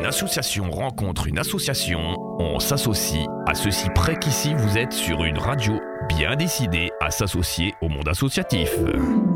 Lorsqu'une association rencontre une association, on s'associe à ceci près qu'ici vous êtes sur une radio bien décidée à s'associer au monde associatif.